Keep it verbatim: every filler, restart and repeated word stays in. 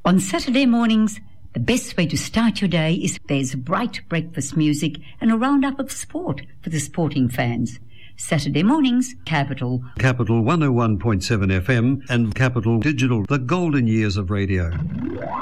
On Saturday mornings, the best way to start your day is there's bright breakfast music and a roundup of sport for the sporting fans. Saturday mornings, Capital. Capital one oh one point seven F M and Capital Digital, the golden years of radio.